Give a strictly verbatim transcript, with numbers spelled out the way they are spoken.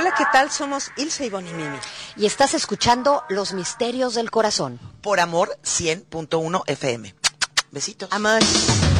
Hola, ¿qué tal? Somos Ilse y Bonnie Mimi. Y estás escuchando Los Misterios del Corazón. Por Amor cien punto uno F M. Besitos. Amor.